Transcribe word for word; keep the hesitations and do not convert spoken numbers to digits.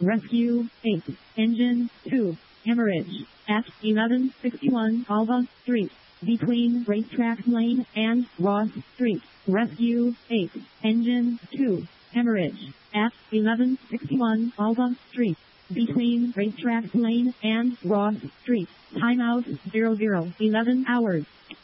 Rescue eight, Engine two, Hemorrhage, at eleven sixty-one Alva Street, between Racetrack Lane and Ross Street. Rescue eight, Engine two, Hemorrhage, at eleven sixty-one Alva Street, between Racetrack Lane and Ross Street. Timeout zero zero eleven hours.